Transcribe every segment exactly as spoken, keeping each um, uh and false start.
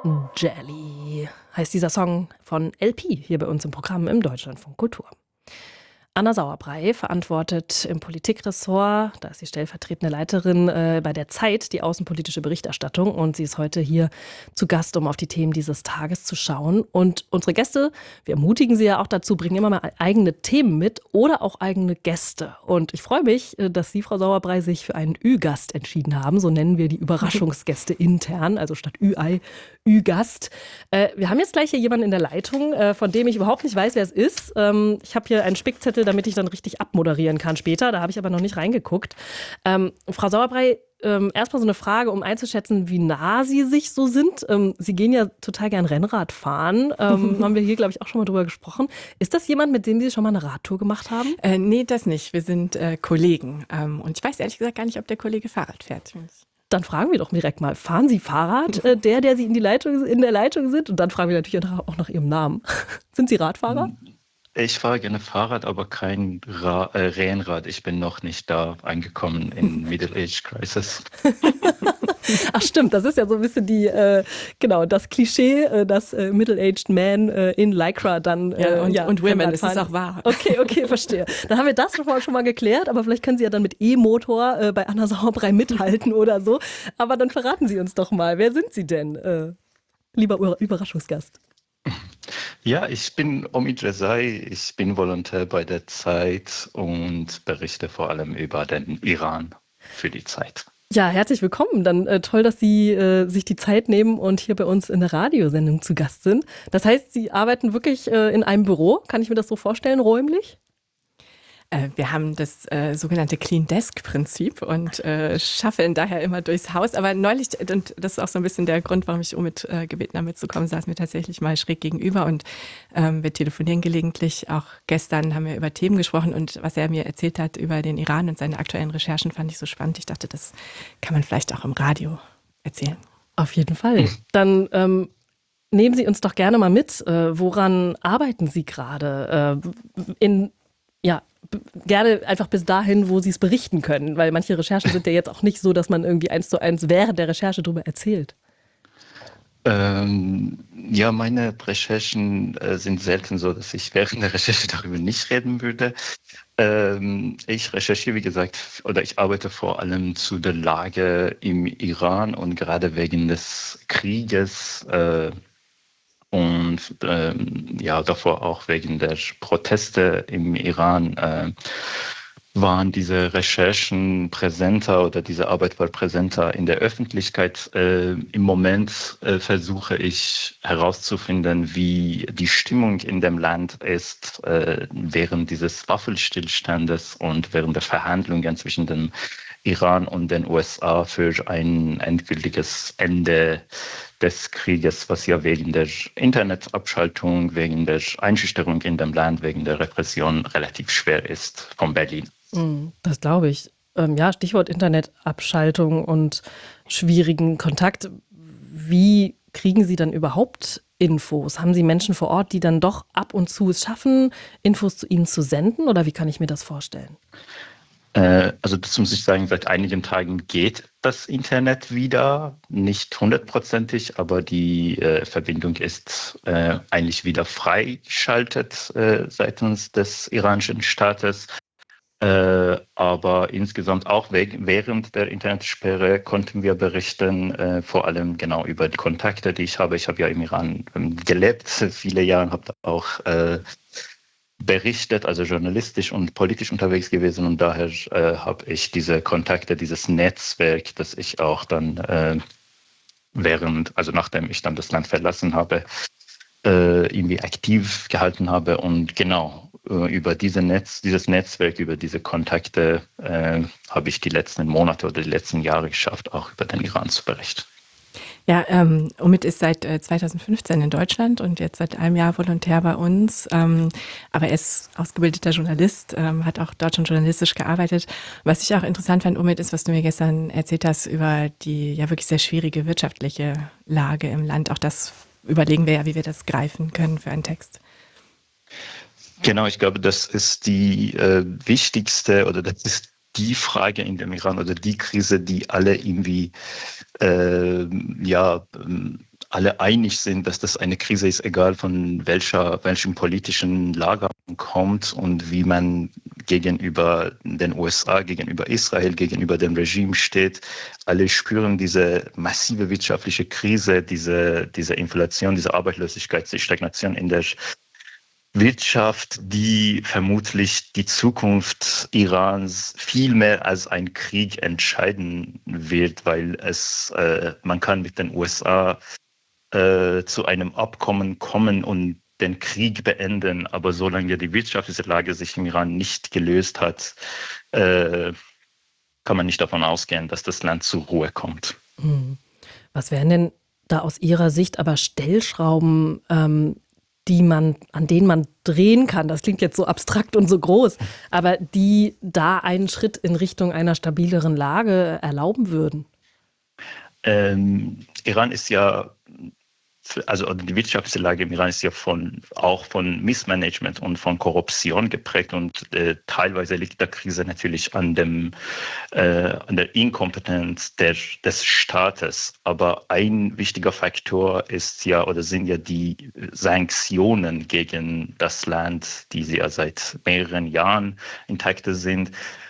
Jelly heißt dieser Song von L P hier bei uns im Programm im Deutschlandfunk Kultur. Anna Sauerbrei verantwortet im Politikressort, da ist sie stellvertretende Leiterin äh, bei der Zeit, die außenpolitische Berichterstattung. Und sie ist heute hier zu Gast, um auf die Themen dieses Tages zu schauen. Und unsere Gäste, wir ermutigen sie ja auch dazu, bringen immer mal eigene Themen mit oder auch eigene Gäste. Und ich freue mich, dass Sie, Frau Sauerbrei, sich für einen Ü-Gast entschieden haben. So nennen wir die Überraschungsgäste intern, also statt Ü-Ei, Ü-Gast. Äh, wir haben jetzt gleich hier jemanden in der Leitung, äh, von dem ich überhaupt nicht weiß, wer es ist. Ähm, ich habe hier einen Spickzettel, damit ich dann richtig abmoderieren kann später. Da habe ich aber noch nicht reingeguckt. Ähm, Frau Sauerbrei, ähm, erstmal so eine Frage, um einzuschätzen, wie nah Sie sich so sind. Ähm, Sie gehen ja total gern Rennrad fahren. Ähm, haben wir hier, glaube ich, auch schon mal drüber gesprochen. Ist das jemand, mit dem Sie schon mal eine Radtour gemacht haben? Äh, nee, das nicht. Wir sind äh, Kollegen. Ähm, und ich weiß ehrlich gesagt gar nicht, ob der Kollege Fahrrad fährt. Dann fragen wir doch direkt mal, fahren Sie Fahrrad, äh, der, der Sie in, die Leitung, in der Leitung sind? Und dann fragen wir natürlich auch nach Ihrem Namen. Sind Sie Radfahrer? Ich fahre gerne Fahrrad, aber kein Ra- äh, Rennrad. Ich bin noch nicht da angekommen in Middle Age Crisis. Ach stimmt, das ist ja so ein bisschen die, äh, genau, das Klischee, äh, dass äh, Middle-aged Man äh, in Lycra dann äh, ja, und, ja, und Women, das ist auch wahr. Okay, okay, verstehe. Dann haben wir das schon mal, schon mal geklärt, aber vielleicht können Sie ja dann mit E-Motor äh, bei Anna Sauerbrei mithalten oder so. Aber dann verraten Sie uns doch mal, wer sind Sie denn, äh, lieber Ur- Überraschungsgast? Ja, ich bin Omid Rezai, ich bin Volontär bei der Zeit und berichte vor allem über den Iran für die Zeit. Ja, herzlich willkommen. Dann äh, toll, dass Sie äh, sich die Zeit nehmen und hier bei uns in der Radiosendung zu Gast sind. Das heißt, Sie arbeiten wirklich äh, in einem Büro? Kann ich mir das so vorstellen, räumlich? Äh, wir haben das äh, sogenannte Clean Desk Prinzip und äh, schaffeln daher immer durchs Haus. Aber neulich, und das ist auch so ein bisschen der Grund, warum ich Omid äh, gebeten habe, mitzukommen, saßen wir tatsächlich mal schräg gegenüber und ähm, wir telefonieren gelegentlich. Auch gestern haben wir über Themen gesprochen und was er mir erzählt hat über den Iran und seine aktuellen Recherchen, fand ich so spannend. Ich dachte, das kann man vielleicht auch im Radio erzählen. Auf jeden Fall. Dann ähm, nehmen Sie uns doch gerne mal mit. Äh, woran arbeiten Sie gerade? Äh, in, ja, b- gerne einfach bis dahin, wo Sie es berichten können, weil manche Recherchen sind ja jetzt auch nicht so, dass man irgendwie eins zu eins während der Recherche darüber erzählt. Ähm, ja, meine Recherchen äh, sind selten so, dass ich während der Recherche darüber nicht reden würde. Ähm, ich recherchiere, wie gesagt, oder ich arbeite vor allem zu der Lage im Iran und gerade wegen des Krieges äh, und ähm, ja, davor auch wegen der Proteste im Iran äh, waren diese Recherchen präsenter oder diese Arbeit war präsenter in der Öffentlichkeit. Äh, Im Moment äh, versuche ich herauszufinden, wie die Stimmung in dem Land ist äh, während dieses Waffenstillstandes und während der Verhandlungen zwischen dem Iran und den U S A für ein endgültiges Ende des Krieges, was ja wegen der Internetabschaltung, wegen der Einschüchterung in dem Land, wegen der Repression relativ schwer ist von Berlin. Das glaube ich. Ähm, ja, Stichwort Internetabschaltung und schwierigen Kontakt. Wie kriegen Sie dann überhaupt Infos? Haben Sie Menschen vor Ort, die dann doch ab und zu es schaffen, Infos zu Ihnen zu senden? Oder wie kann ich mir das vorstellen? Äh, also das muss ich sagen, seit einigen Tagen geht das Internet wieder. Nicht hundertprozentig, aber die äh, Verbindung ist äh, eigentlich wieder freigeschaltet äh, seitens des iranischen Staates. Äh, aber insgesamt auch we- während der Internetsperre konnten wir berichten, äh, vor allem genau über die Kontakte, die ich habe. Ich habe ja im Iran ähm, gelebt, viele Jahre, habe auch äh, berichtet, also journalistisch und politisch unterwegs gewesen und daher äh, habe ich diese Kontakte, dieses Netzwerk, das ich auch dann äh, während, also nachdem ich dann das Land verlassen habe, äh, irgendwie aktiv gehalten habe und genau äh, über diese Netz, dieses Netzwerk, über diese Kontakte äh, habe ich die letzten Monate oder die letzten Jahre geschafft, auch über den Iran zu berichten. Ja, ähm, Omid ist seit äh, zweitausendfünfzehn in Deutschland und jetzt seit einem Jahr Volontär bei uns. Ähm, aber er ist ausgebildeter Journalist, ähm, hat auch dort schon journalistisch gearbeitet. Was ich auch interessant fand, Omid, ist, was du mir gestern erzählt hast über die ja wirklich sehr schwierige wirtschaftliche Lage im Land. Auch das überlegen wir ja, wie wir das greifen können für einen Text. Genau, ich glaube, das ist die äh, wichtigste oder das ist die Frage in dem Iran oder die Krise, die alle irgendwie äh, ja, alle einig sind, dass das eine Krise ist, egal von welcher, welchem politischen Lager man kommt und wie man gegenüber den U S A, gegenüber Israel, gegenüber dem Regime steht. Alle spüren diese massive wirtschaftliche Krise, diese, diese Inflation, diese Arbeitslosigkeit, die Stagnation in der Wirtschaft, die vermutlich die Zukunft Irans viel mehr als ein Krieg entscheiden wird, weil es, äh, man kann mit den U S A äh, zu einem Abkommen kommen und den Krieg beenden, aber solange die wirtschaftliche Lage sich im Iran nicht gelöst hat, äh, kann man nicht davon ausgehen, dass das Land zur Ruhe kommt. Hm. Was wären denn da aus Ihrer Sicht aber Stellschrauben, ähm, die man, an denen man drehen kann? Das klingt jetzt so abstrakt und so groß, aber die da einen Schritt in Richtung einer stabileren Lage erlauben würden? Ähm, Iran ist ja, also die wirtschaftliche Lage im Iran ist ja von, auch von Missmanagement und von Korruption geprägt und äh, teilweise liegt die Krise natürlich an, dem, äh, an der Inkompetenz der, des Staates. Aber ein wichtiger Faktor ist ja oder sind ja die Sanktionen gegen das Land, die sie ja seit mehreren Jahren intakt sind.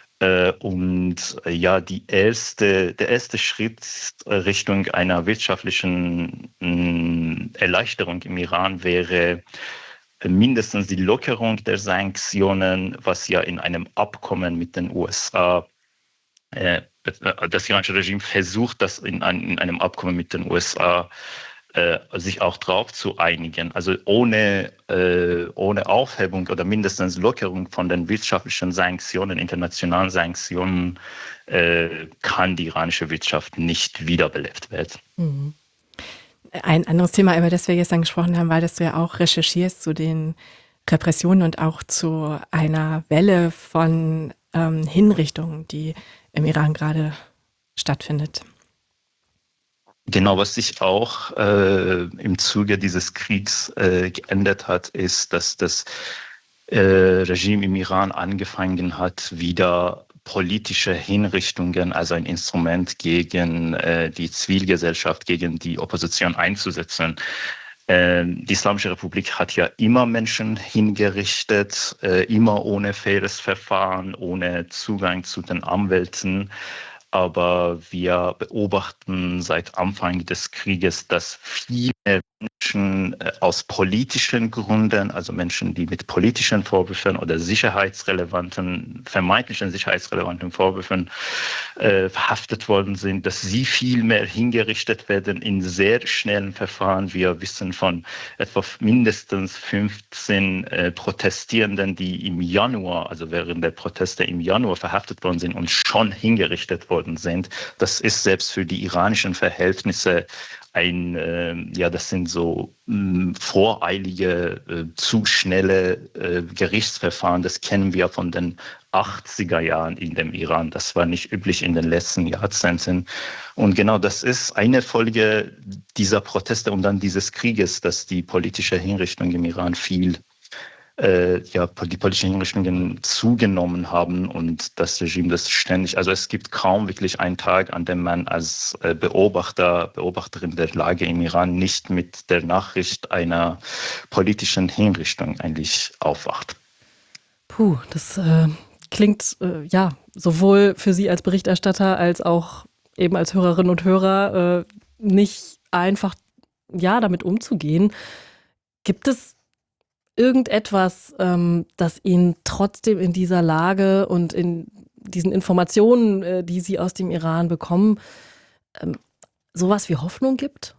Und ja, die erste, der erste Schritt Richtung einer wirtschaftlichen Erleichterung im Iran wäre mindestens die Lockerung der Sanktionen, was ja in einem Abkommen mit den U S A, äh, das iranische Regime versucht, das in, ein, in einem Abkommen mit den U S A äh, sich auch drauf zu einigen. Also ohne, äh, ohne Aufhebung oder mindestens Lockerung von den wirtschaftlichen Sanktionen, internationalen Sanktionen, äh, kann die iranische Wirtschaft nicht wiederbelebt werden. Mhm. Ein anderes Thema, über das wir gestern gesprochen haben, war, dass du ja auch recherchierst zu den Repressionen und auch zu einer Welle von ähm, Hinrichtungen, die im Iran gerade stattfindet. Genau, was sich auch äh, im Zuge dieses Kriegs äh, geändert hat, ist, dass das äh, Regime im Iran angefangen hat, wieder politische Hinrichtungen, also ein Instrument gegen äh, die Zivilgesellschaft, gegen die Opposition einzusetzen. Äh, die Islamische Republik hat ja immer Menschen hingerichtet, äh, immer ohne faires Verfahren, ohne Zugang zu den Anwälten. Aber wir beobachten seit Anfang des Krieges, dass viele Menschen aus politischen Gründen, also Menschen, die mit politischen Vorwürfen oder sicherheitsrelevanten, vermeintlichen sicherheitsrelevanten Vorwürfen äh, verhaftet worden sind, dass sie viel mehr hingerichtet werden in sehr schnellen Verfahren. Wir wissen von etwa mindestens fünfzehn äh, Protestierenden, die im Januar, also während der Proteste im Januar verhaftet worden sind und schon hingerichtet worden sind. Das ist selbst für die iranischen Verhältnisse ein, äh, ja, das sind so mh, voreilige, äh, zu schnelle äh, Gerichtsverfahren. Das kennen wir von den achtziger Jahren in dem Iran. Das war nicht üblich in den letzten Jahrzehnten. Und genau das ist eine Folge dieser Proteste und dann dieses Krieges, dass die politische Hinrichtung im Iran viel Äh, ja, die politischen Hinrichtungen zugenommen haben und das Regime das ständig, also es gibt kaum wirklich einen Tag, an dem man als äh, Beobachter, Beobachterin der Lage im Iran nicht mit der Nachricht einer politischen Hinrichtung eigentlich aufwacht. Puh, das äh, klingt äh, ja sowohl für Sie als Berichterstatter als auch eben als Hörerinnen und Hörer äh, nicht einfach, ja, damit umzugehen. Gibt es irgendetwas, ähm, das Ihnen trotzdem in dieser Lage und in diesen Informationen, äh, die Sie aus dem Iran bekommen, ähm, sowas wie Hoffnung gibt?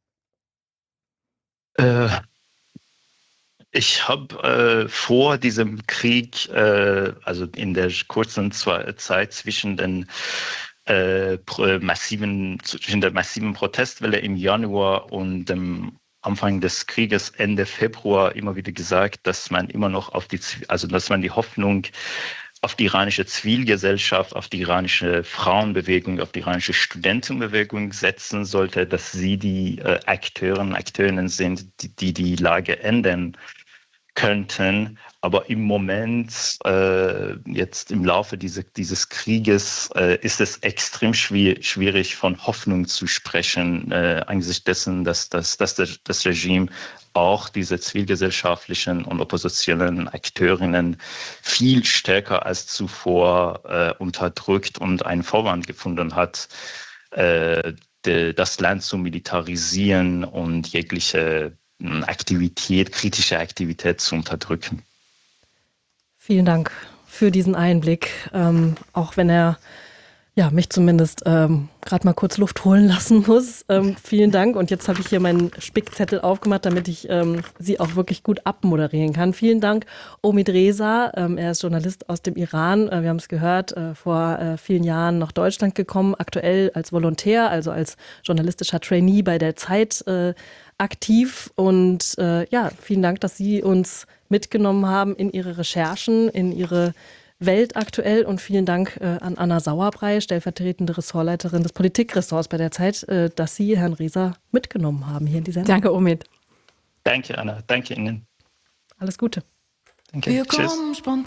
Äh, ich habe äh, vor diesem Krieg, äh, also in der kurzen Zeit zwischen den äh, massiven, zwischen der massiven Protestwelle im Januar und dem Anfang des Krieges, Ende Februar, immer wieder gesagt, dass man immer noch auf die, also dass man die Hoffnung auf die iranische Zivilgesellschaft, auf die iranische Frauenbewegung, auf die iranische Studentenbewegung setzen sollte, dass sie die äh, Akteure, Akteurinnen sind, die, die die Lage ändern könnten. Aber im Moment, äh, jetzt im Laufe diese, dieses Krieges, äh, ist es extrem schwer, schwierig, von Hoffnung zu sprechen, äh, angesichts dessen, dass, dass, dass das, das Regime auch diese zivilgesellschaftlichen und oppositionellen Akteurinnen viel stärker als zuvor äh, unterdrückt und einen Vorwand gefunden hat, äh, de, das Land zu militarisieren und jegliche Aktivität, kritische Aktivität zu unterdrücken. Vielen Dank für diesen Einblick, ähm, auch wenn er ja, mich zumindest ähm, gerade mal kurz Luft holen lassen muss. Ähm, vielen Dank. Und jetzt habe ich hier meinen Spickzettel aufgemacht, damit ich ähm, Sie auch wirklich gut abmoderieren kann. Vielen Dank, Omid Reza. Ähm, er ist Journalist aus dem Iran. Äh, wir haben es gehört, äh, vor äh, vielen Jahren nach Deutschland gekommen, aktuell als Volontär, also als journalistischer Trainee bei der Zeit äh, aktiv. Und äh, ja, vielen Dank, dass Sie uns mitgenommen haben in Ihre Recherchen, in Ihre Welt aktuell, und vielen Dank äh, an Anna Sauerbrei, stellvertretende Ressortleiterin des Politikressorts bei der Zeit, äh, dass Sie Herrn Reza mitgenommen haben hier in die Sendung. Danke, Omid. Danke, Anna. Danke Ihnen. Alles Gute. Danke. Tschüss.